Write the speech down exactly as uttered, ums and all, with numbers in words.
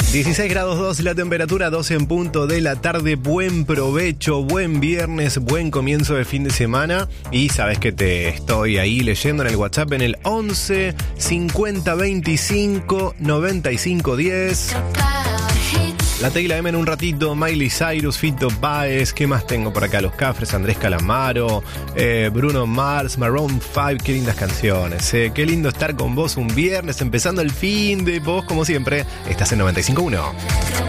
dieciséis grados dos la temperatura, doce en punto de la tarde. Buen provecho, buen viernes, buen comienzo de fin de semana. Y sabes que te estoy ahí leyendo en el WhatsApp en el once cincuenta veinticinco noventa y cinco diez. La Tecla M en un ratito, Miley Cyrus, Fito Páez, ¿qué más tengo por acá? Los Cafres, Andrés Calamaro, eh, Bruno Mars, Maroon cinco, qué lindas canciones, eh. Qué lindo estar con vos un viernes, empezando el fin de vos, como siempre, estás en noventa y cinco punto uno.